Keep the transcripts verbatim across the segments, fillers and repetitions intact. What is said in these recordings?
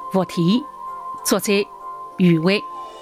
伏天，作者余伟。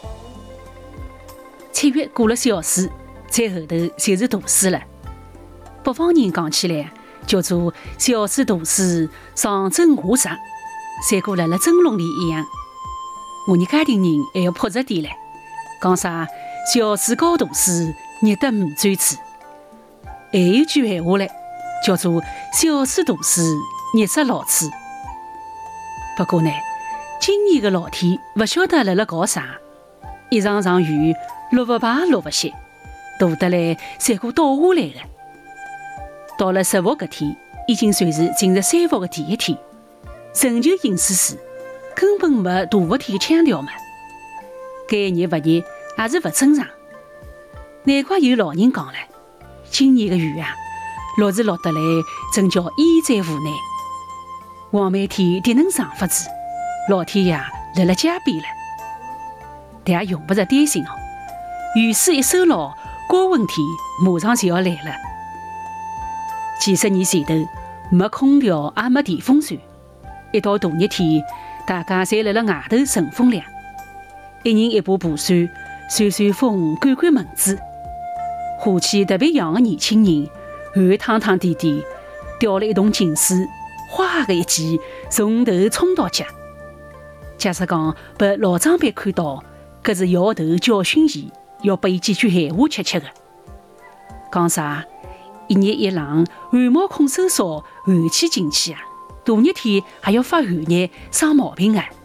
七月过了小暑，再后头就是大暑了。北方人讲起来叫做小暑大暑上蒸下上，三个辣辣蒸笼里一样。我们家庭人还要朴实点唻，讲啥小暑高大暑，热得五转处。还有句闲话唻，叫做小暑大暑，热死老处。不过呢，今年的老天不晓得辣辣搞啥，一场场雨落不排落不歇，大得来侪个倒下来的。到了十伏搿天，已经算是进入三伏的第一天，仍旧阴湿湿，根本没大伏天的腔调嘛。该热不热也是不正常，难怪有老人讲了，今年的雨啊，落是落得来真叫淹在湖南。黄梅天迭能上法子，老天爷辣辣家边了。但也用不着担心哦，雨水一收牢，高温天马上就要来了。几十年前头，没空调也没电风扇，一到大热天，大家侪辣辣外头乘风凉，一人一把蒲扇，扇扇风，赶赶蚊子。火气特别洋的年轻人，汗汤汤点点，调了一桶净水，哗的一记从头冲到脚。假使讲被老长辈看到，搿是摇头教训伊，要拨伊几句闲话吃吃的。讲啥一热一冷，汗毛孔收缩，寒气进去啊，大热天还要发寒热，生毛病啊。